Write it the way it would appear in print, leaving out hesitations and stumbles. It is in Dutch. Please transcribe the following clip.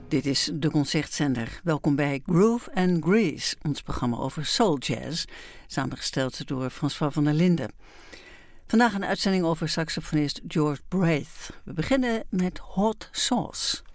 Dit is de Concertzender. Welkom bij Groove and Grease, ons programma over soul jazz, samengesteld door François van der Linden. Vandaag een uitzending over saxofonist George Braith. We beginnen met Hot Sauce.